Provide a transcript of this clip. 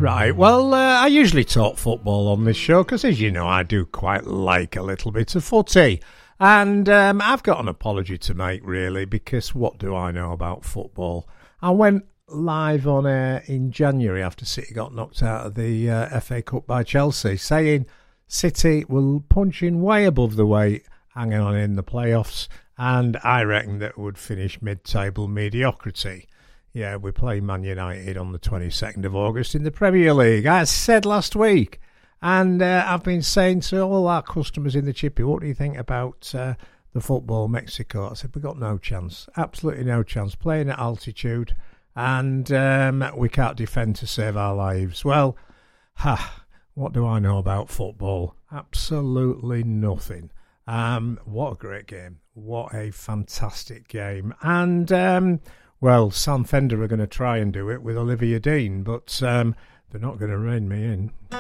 Right, well, I usually talk football on this show because, as you know, I do quite like a little bit of footy. And I've got an apology to make, really, because what do I know about football? I went live on air in January after City got knocked out of the FA Cup by Chelsea, saying City were punching way above the weight, hanging on in the playoffs, and I reckon that would finish mid-table mediocrity. Yeah, we play Man United on the 22nd of August in the Premier League. I said last week, and I've been saying to all our customers in the chippy, what do you think about the football Mexico? I said, we've got no chance, absolutely no chance, playing at altitude, and we can't defend to save our lives. Well, what do I know about football? Absolutely nothing. What a great game. What a fantastic game. And, well, Sam Fender are going to try and do it with Olivia Dean, but they're not going to rein me in.